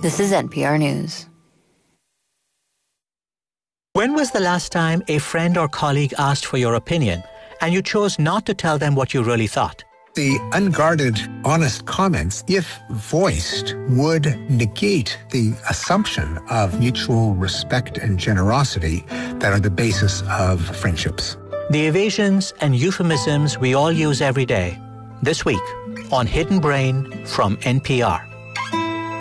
This is NPR News. When was the last time a friend or colleague asked for your opinion and you chose not to tell them what you really thought? The unguarded, honest comments, if voiced, would negate the assumption of mutual respect and generosity that are the basis of friendships. The evasions and euphemisms we all use every day. This week on Hidden Brain from NPR.